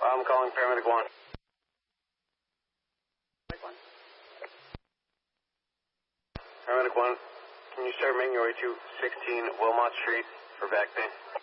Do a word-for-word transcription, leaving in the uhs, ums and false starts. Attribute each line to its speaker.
Speaker 1: I'm calling paramedic one. Paramedic one, can you start making your way to sixteen Wilmot Street for back pain?